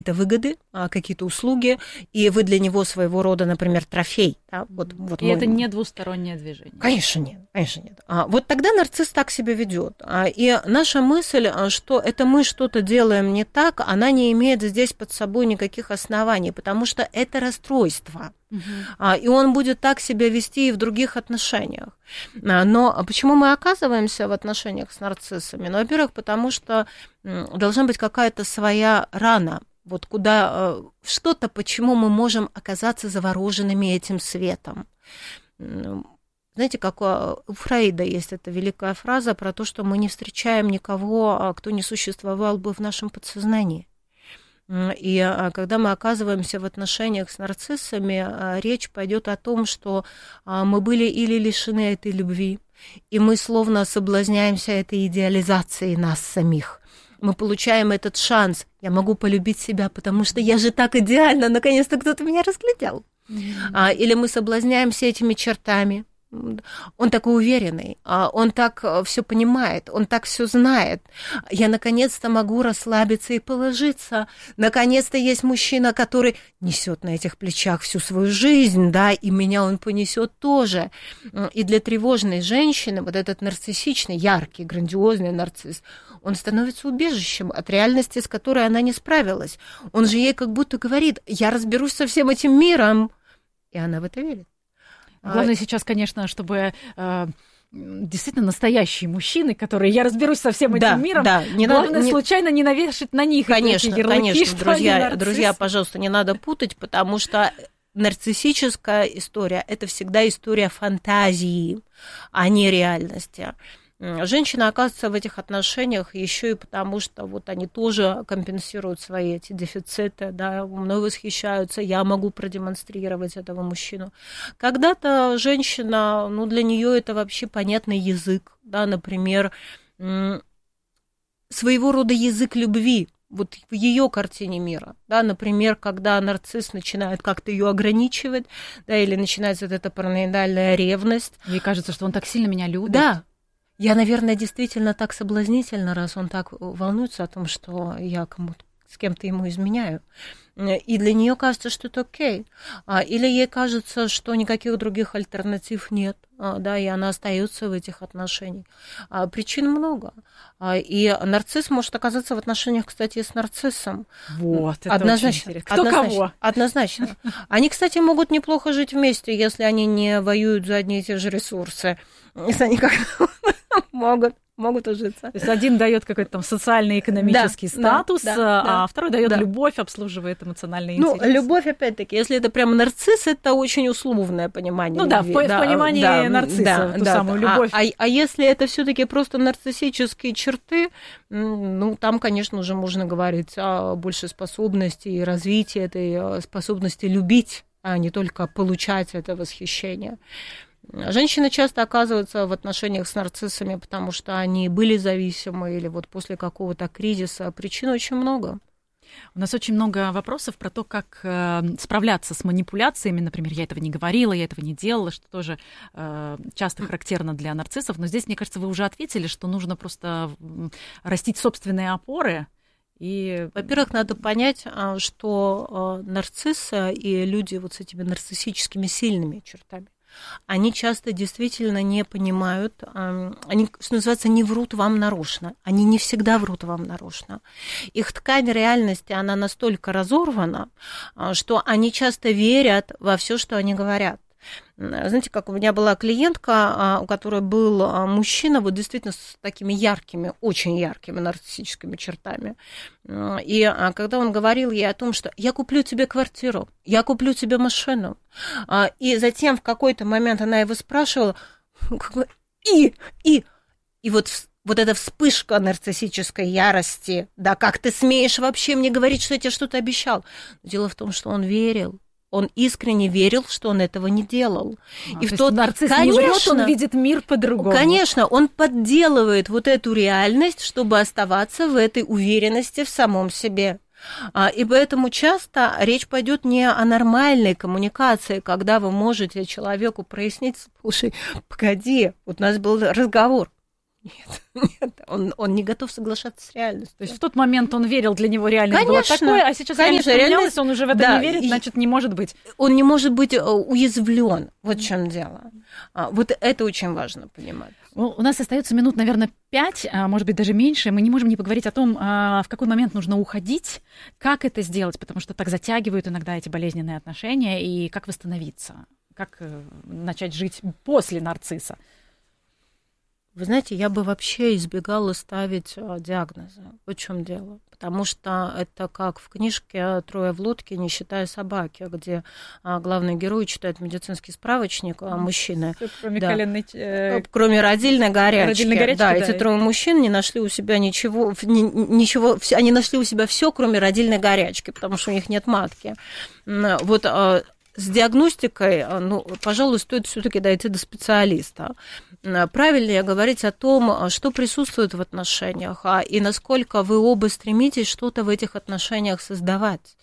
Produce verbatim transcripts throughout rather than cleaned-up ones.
выгоды, какие-то услуги, и вы для него своего рода, например, трофей. Да? Вот, вот и мой... это не двустороннее движение. Конечно, нет. Конечно, нет. А вот тогда нарцисс так себя ведет. И наша мысль, что это мы что-то делаем не так, она не имеет здесь под собой никаких оснований, потому что это расстройство. Uh-huh. И он будет так себя вести и в других отношениях. Но почему мы оказываемся в отношениях с нарциссами? Ну, во-первых, потому что должна быть какая-то своя рана. Вот куда что-то, почему мы можем оказаться завороженными этим светом. Знаете, как у Фрейда есть эта великая фраза про то, что мы не встречаем никого, кто не существовал бы в нашем подсознании. И когда мы оказываемся в отношениях с нарциссами, речь пойдет о том, что мы были или лишены этой любви, и мы словно соблазняемся этой идеализацией нас самих. Мы получаем этот шанс. Я могу полюбить себя, потому что я же так идеально, наконец-то кто-то меня разглядел. Mm-hmm. Или мы соблазняемся этими чертами. Он такой уверенный, он так все понимает, он так все знает. Я наконец-то могу расслабиться и положиться. Наконец-то есть мужчина, который несет на этих плечах всю свою жизнь, да, и меня он понесет тоже. И для тревожной женщины вот этот нарциссичный, яркий, грандиозный нарцисс, он становится убежищем от реальности, с которой она не справилась. Он же ей как будто говорит: я разберусь со всем этим миром. И она в это верит. Главное сейчас, конечно, чтобы э, действительно настоящие мужчины, которые я разберусь со всем этим да, миром, да, не главное надо, не... случайно не навешать на них конечно, эти ярлыки, конечно, друзья, что друзья, пожалуйста, не надо путать, потому что нарциссическая история – это всегда история фантазии, а не реальности. Женщина оказывается в этих отношениях еще и потому, что вот они тоже компенсируют свои эти дефициты, да, мной восхищаются, я могу продемонстрировать этого мужчину. Когда-то женщина, ну, для нее это вообще понятный язык, да, например, своего рода язык любви. Вот в ее картине мира, да, например, когда нарцисс начинает как-то ее ограничивать, да, или начинается вот эта параноидальная ревность. Ей кажется, что он так сильно меня любит. Да. Я, наверное, действительно так соблазнительна, раз он так волнуется о том, что я кому-то, с кем-то ему изменяю. И для нее кажется, что это окей. Или ей кажется, что никаких других альтернатив нет, да, и она остается в этих отношениях. Причин много. И нарцисс может оказаться в отношениях, кстати, с нарциссом. Вот, это однозначно. Очень интересно. Кто однозначно, кого? Однозначно. Они, кстати, могут неплохо жить вместе, если они не воюют за одни и те же ресурсы. Если они как-то могут. могут ужиться. То есть один дает какой-то там социальный экономический да, статус, да, да, а второй дает да. любовь, обслуживает эмоциональные ну, интересы. Ну, любовь, опять-таки, если это прям нарцисс, это очень условное понимание. Ну любви. да, в, да, в понимании да, нарцисса, да, ту да, самую да. любовь. А, а, а если это все-таки просто нарциссические черты, ну, там, конечно, уже можно говорить о большей способности и развитии этой способности любить, а не только получать это восхищение. Женщины часто оказываются в отношениях с нарциссами, потому что они были зависимы или вот после какого-то кризиса. Причин очень много. У нас очень много вопросов про то, как э, справляться с манипуляциями. Например, я этого не говорила, я этого не делала, что тоже э, часто характерно для нарциссов. Но здесь, мне кажется, вы уже ответили, что нужно просто растить собственные опоры. И... Во-первых, надо понять, что нарциссы и люди вот с этими нарциссическими сильными чертами, они часто действительно не понимают, они, что называется, не врут вам нарочно, они не всегда врут вам нарочно. Их ткань реальности, она настолько разорвана, что они часто верят во все, что они говорят. Знаете, как у меня была клиентка, у которой был мужчина вот действительно с такими яркими, очень яркими нарциссическими чертами. И когда он говорил ей о том, что я куплю тебе квартиру, я куплю тебе машину, и затем в какой-то момент она его спрашивала, и, и, и вот вот эта вспышка нарциссической ярости, да, как ты смеешь вообще мне говорить, что я тебе что-то обещал? Дело в том, что он верил. Он искренне верил, что он этого не делал. А, и то в тот нарцисс конечно, не врет, он видит мир по-другому. Конечно, он подделывает вот эту реальность, чтобы оставаться в этой уверенности в самом себе. И поэтому часто речь пойдет не о нормальной коммуникации, когда вы можете человеку прояснить: слушай, погоди, вот у нас был разговор. Нет, нет, он, он не готов соглашаться с реальностью. То есть в тот момент он верил, для него реальность была такой, а сейчас конечно, реальность поменялась, он уже в это да, не верит, значит, не может быть. Он не может быть уязвлен. Вот в чем дело. Вот это очень важно понимать. У нас остается минут, наверное, пять, может быть, даже меньше. Мы не можем не поговорить о том, в какой момент нужно уходить, как это сделать, потому что так затягивают иногда эти болезненные отношения, и как восстановиться, как начать жить после нарцисса. Вы знаете, я бы вообще избегала ставить диагнозы. Вот в чем дело. Потому что это как в книжке «Трое в лодке, не считая собаки», где главный герой читает медицинский справочник, а мужчины... Кроме да, коленной... Э... Кроме родильной горячки. Родильной горячки, да, да, эти трое мужчин не нашли у себя ничего, ничего... Они нашли у себя все, кроме родильной горячки, потому что у них нет матки. Вот... С диагностикой, ну, пожалуй, стоит все-таки дойти до специалиста. Правильнее говорить о том, что присутствует в отношениях, и насколько вы оба стремитесь что-то в этих отношениях создавать.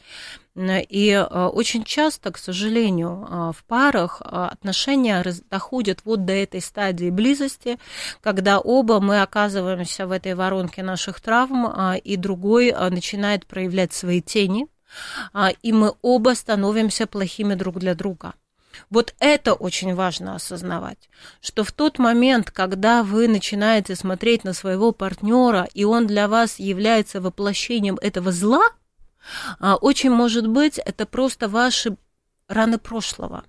И очень часто, к сожалению, в парах отношения доходят вот до этой стадии близости, когда оба мы оказываемся в этой воронке наших травм, и другой начинает проявлять свои тени, и мы оба становимся плохими друг для друга. Вот это очень важно осознавать, что в тот момент, когда вы начинаете смотреть на своего партнера, и он для вас является воплощением этого зла, очень может быть, это просто ваши раны прошлого.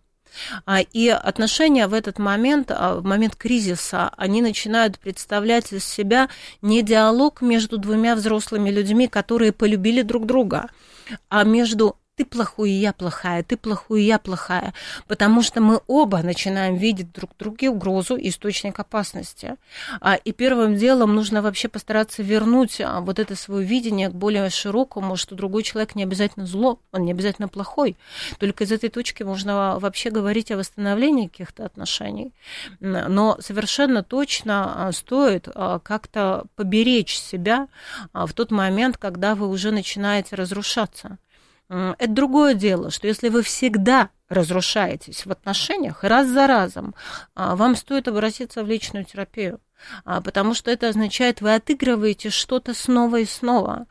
И отношения в этот момент, в момент кризиса, они начинают представлять из себя не диалог между двумя взрослыми людьми, которые полюбили друг друга, а между ты плохой, и я плохая, ты плохой, и я плохая, потому что мы оба начинаем видеть друг в друге угрозу и источник опасности. И первым делом нужно вообще постараться вернуть вот это свое видение к более широкому, что другой человек не обязательно зло, он не обязательно плохой. Только из этой точки можно вообще говорить о восстановлении каких-то отношений. Но совершенно точно стоит как-то поберечь себя в тот момент, когда вы уже начинаете разрушаться. Это другое дело, что если вы всегда разрушаетесь в отношениях, раз за разом, вам стоит обратиться в личную терапию, потому что это означает, вы отыгрываете что-то снова и снова.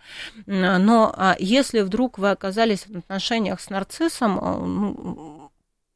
Но если вдруг вы оказались в отношениях с нарциссом, ну,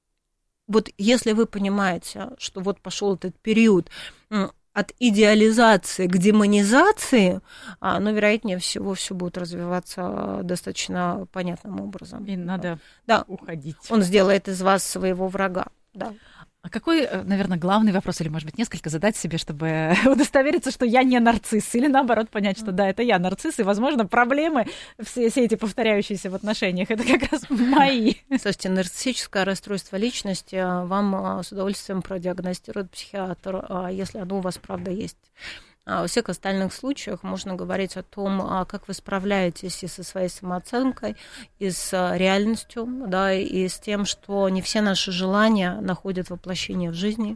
вот если вы понимаете, что вот пошел этот период от идеализации к демонизации, но, вероятнее всего, все будет развиваться достаточно понятным образом. И надо да. уходить. Он сделает из вас своего врага. Да. А какой, наверное, главный вопрос, или, может быть, несколько задать себе, чтобы удостовериться, что я не нарцисс, или, наоборот, понять, что да, это я нарцисс, и, возможно, проблемы, все, все эти повторяющиеся в отношениях, это как раз мои. Слушайте, нарциссическое расстройство личности вам с удовольствием продиагностирует психиатр, если оно у вас, правда, есть. Во всех остальных случаях можно говорить о том, как вы справляетесь и со своей самооценкой, и с реальностью, да, и с тем, что не все наши желания находят воплощение в жизни,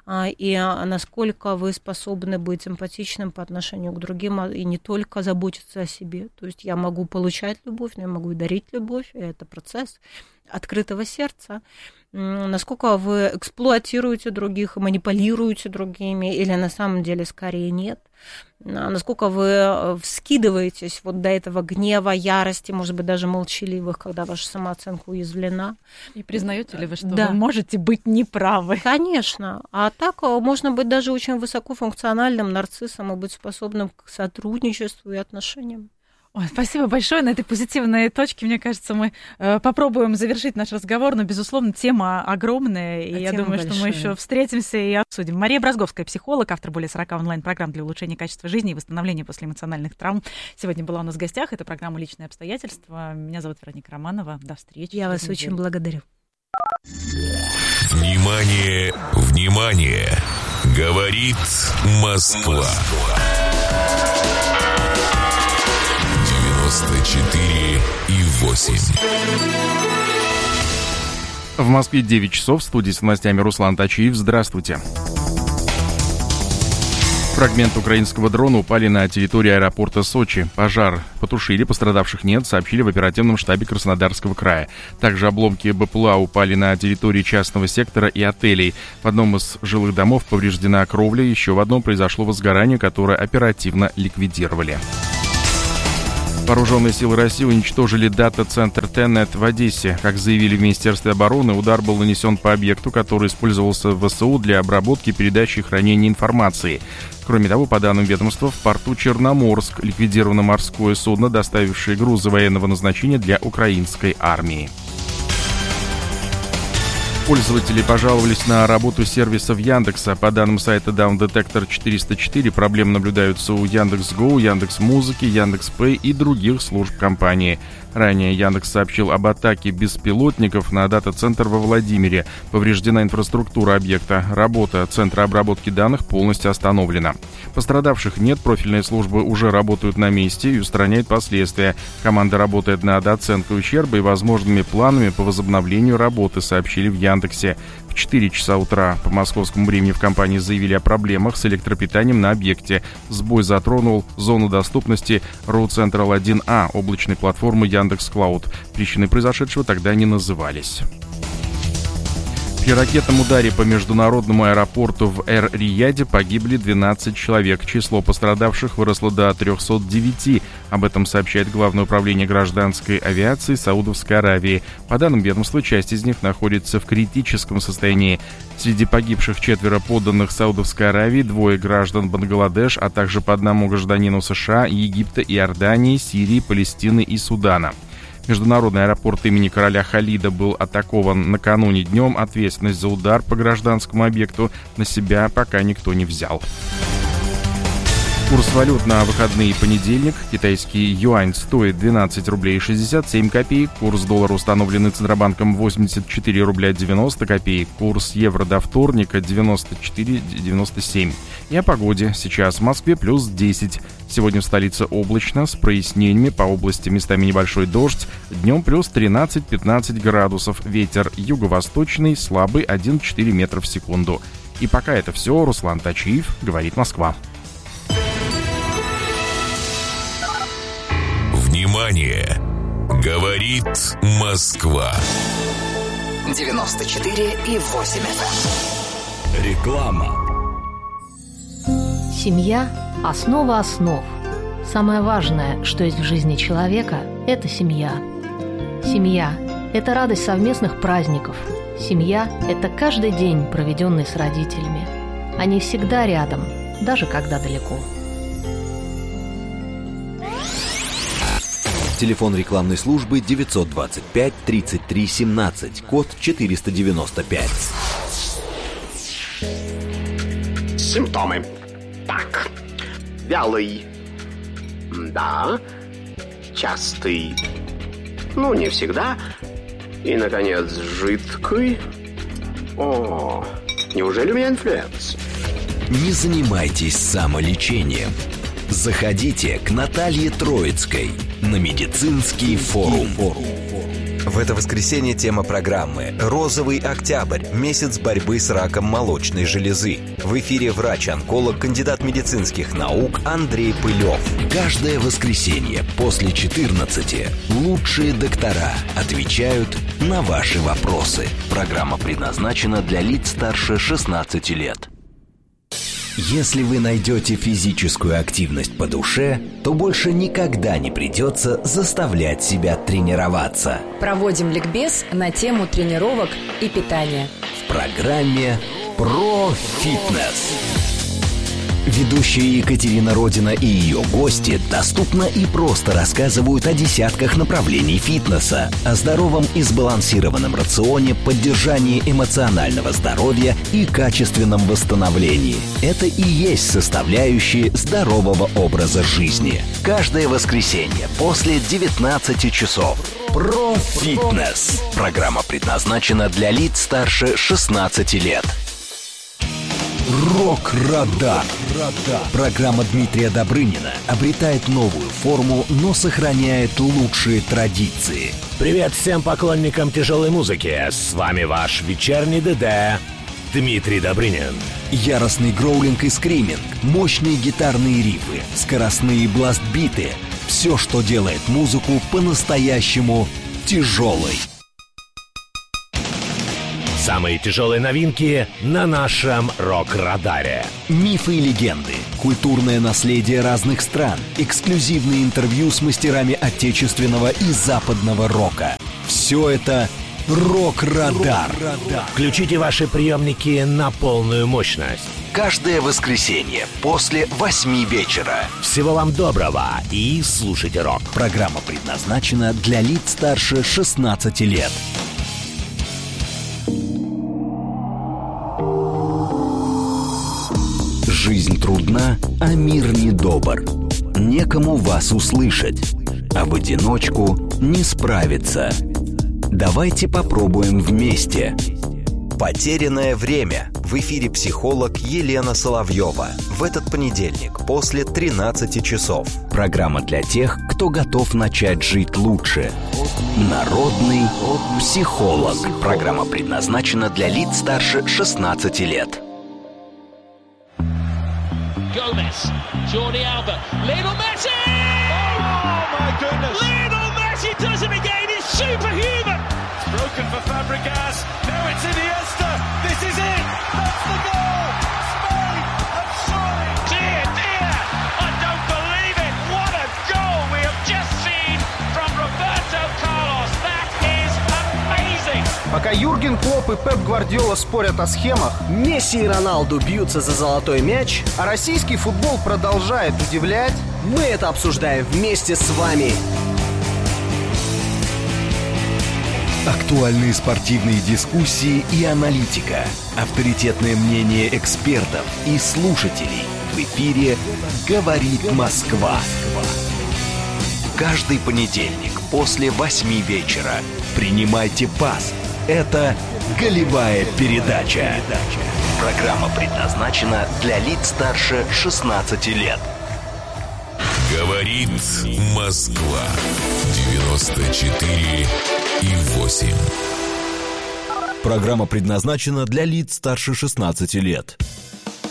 и насколько вы способны быть эмпатичным по отношению к другим, и не только заботиться о себе. То есть я могу получать любовь, но я могу и дарить любовь, и это процесс открытого сердца. Насколько вы эксплуатируете других, манипулируете другими, или на самом деле скорее нет. Насколько вы вскидываетесь вот до этого гнева, ярости, может быть, даже молчаливых, когда ваша самооценка уязвлена. И признаете ли вы, что да. вы можете быть неправы? Конечно. А так можно быть даже очень высокофункциональным нарциссом и быть способным к сотрудничеству и отношениям. Ой, спасибо большое. На этой позитивной точке, мне кажется, мы э, попробуем завершить наш разговор, но, безусловно, тема огромная, и а я думаю, большая. Что мы еще встретимся и обсудим. Мария Бразговская, психолог, автор более сорока онлайн-программ для улучшения качества жизни и восстановления после эмоциональных травм. Сегодня была у нас в гостях. Это программа «Личные обстоятельства». Меня зовут Вероника Романова. До встречи. Я вас очень благодарю. Внимание, внимание! Говорит Москва. девяносто четыре и восемь. В Москве девять часов. В студии с новостями Руслан Тачиев. Здравствуйте. Фрагменты украинского дрона упали на территории аэропорта Сочи. Пожар потушили, пострадавших нет, сообщили в оперативном штабе Краснодарского края. Также обломки БПЛА упали на территории частного сектора и отелей. В одном из жилых домов повреждена кровля, еще в одном произошло возгорание, которое оперативно ликвидировали. Вооруженные силы России уничтожили дата-центр Тенет в Одессе. Как заявили в Министерстве обороны, удар был нанесен по объекту, который использовался в ВСУ для обработки, передачи и хранения информации. Кроме того, по данным ведомства, в порту Черноморск ликвидировано морское судно, доставившее грузы военного назначения для украинской армии. Пользователи пожаловались на работу сервисов Яндекса. По данным сайта Down Detector четыреста четыре, проблемы наблюдаются у Яндекс.Го, Яндекс.Музыки, Яндекс.Пэй и других служб компании. Ранее Яндекс сообщил об атаке беспилотников на дата-центр во Владимире. Повреждена инфраструктура объекта. Работа центра обработки данных полностью остановлена. Пострадавших нет, профильные службы уже работают на месте и устраняют последствия. Команда работает над оценкой ущерба и возможными планами по возобновлению работы, сообщили в Яндексе. В четыре часа утра по московскому времени в компании заявили о проблемах с электропитанием на объекте. Сбой затронул зону доступности Road Central один А, облачной платформы Яндекс.Клауд. Причины произошедшего тогда не назывались. При ракетном ударе по международному аэропорту в Эр-Рияде погибли двенадцать человек. Число пострадавших выросло до трехсот девяти. Об этом сообщает Главное управление гражданской авиации Саудовской Аравии. По данным ведомства, часть из них находится в критическом состоянии. Среди погибших четверо подданных Саудовской Аравии, двое граждан Бангладеш, а также по одному гражданину США, Египта, Иордании, Сирии, Палестины и Судана. Международный аэропорт имени короля Халида был атакован накануне днем. Ответственность за удар по гражданскому объекту на себя пока никто не взял. Курс валют на выходные и понедельник. Китайский юань стоит двенадцать рублей шестьдесят семь копеек. Курс доллара, установленный Центробанком, восемьдесят четыре рубля девяносто копеек. Курс евро до вторника девяносто четыре девяносто семь. И о погоде. Сейчас в Москве плюс десять. Сегодня в столице облачно, с прояснениями, по области местами небольшой дождь. Днем плюс тринадцать-пятнадцать градусов. Ветер юго-восточный, слабый, один целых четыре метра в секунду. И пока это все. Руслан Тачиев, говорит Москва. Внимание! Говорит Москва. девяносто четыре и восемь эф эм. Реклама. Семья – основа основ. Самое важное, что есть в жизни человека – это семья. Семья – это радость совместных праздников. Семья – это каждый день, проведенный с родителями. Они всегда рядом, даже когда далеко. Телефон рекламной службы девятьсот двадцать пять тридцать три семнадцать, код четыреста девяносто пять. Симптомы. Так, вялый, да, частый, ну не всегда, и, наконец, жидкий. О, неужели у меня инфлюенс? Не занимайтесь самолечением. Заходите к Наталье Троицкой на медицинский форум. В это воскресенье тема программы «Розовый октябрь. Месяц борьбы с раком молочной железы». В эфире врач-онколог, кандидат медицинских наук Андрей Пылев. Каждое воскресенье после четырнадцати лучшие доктора отвечают на ваши вопросы. Программа предназначена для лиц старше шестнадцати лет. Если вы найдете физическую активность по душе, то больше никогда не придется заставлять себя тренироваться. Проводим ликбез на тему тренировок и питания. В программе «Про фитнес». Ведущая Екатерина Родина и ее гости доступно и просто рассказывают о десятках направлений фитнеса, о здоровом и сбалансированном рационе, поддержании эмоционального здоровья и качественном восстановлении. Это и есть составляющие здорового образа жизни. Каждое воскресенье после девятнадцати часов. Про фитнес. Программа предназначена для лиц старше шестнадцати лет. Рок-радар. Программа Дмитрия Добрынина обретает новую форму, но сохраняет лучшие традиции. Привет всем поклонникам тяжелой музыки. С вами ваш вечерний ДД Дмитрий Добрынин. Яростный гроулинг и скриминг, мощные гитарные рифы, скоростные бласт-биты. Все, что делает музыку по-настоящему тяжелой. Самые тяжелые новинки на нашем рок-радаре. Мифы и легенды, культурное наследие разных стран, эксклюзивные интервью с мастерами отечественного и западного рока. Все это «Рок-радар». Включите ваши приемники на полную мощность. Каждое воскресенье после восьми вечера. Всего вам доброго и слушайте рок. Программа предназначена для лиц старше шестнадцати лет. Жизнь трудна, а мир недобр. Некому вас услышать, а в одиночку не справиться. Давайте попробуем вместе. Потерянное время. В эфире психолог Елена Соловьева. В этот понедельник после тринадцати часов. Программа для тех, кто готов начать жить лучше. Народный психолог. Программа предназначена для лиц старше шестнадцати лет. Gomez, Jordi Alba, Lionel Messi! Oh my goodness! Lionel Messi does it again, it's superhuman! It's broken for Fabregas, now it's Iniesta, this is it! That's the goal! Spain have surely! Dear, dear, I don't believe it! What a goal we have just seen from Roberto Carlos! That is amazing! Пока Юрген Клопп и Пеп Гвардиола спорят о схемах, Месси и Роналду бьются за золотой мяч, а российский футбол продолжает удивлять, мы это обсуждаем вместе с вами. Актуальные спортивные дискуссии и аналитика. Авторитетное мнение экспертов и слушателей. В эфире «Говорит Москва». Каждый понедельник после восьми вечера. Принимайте пас. Это «Голевая передача». Программа предназначена для лиц старше шестнадцати лет. Говорит Москва. девяносто четыре и восемь. Программа предназначена для лиц старше шестнадцати лет.